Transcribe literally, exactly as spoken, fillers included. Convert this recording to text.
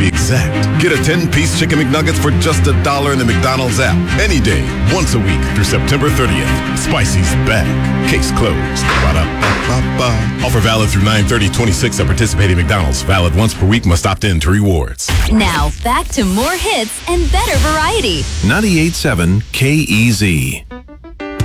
be exact. Get a ten-piece Chicken McNuggets for just a dollar in the McDonald's app. Any day, once a week through September thirtieth. Spicy's back. Case closed. Ba-da-ba-ba-ba. Offer valid through nine thirty twenty-six at participating McDonald's. Valid once per week. Must opt in to rewards. Now, back to more hits and better variety. ninety-eight point seven K E Z.